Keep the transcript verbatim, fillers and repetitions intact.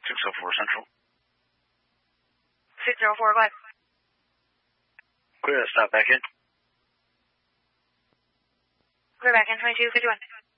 six oh four Central. six oh four, go ahead. Clear, stop back in. Clear back in, twenty-two fifty-one.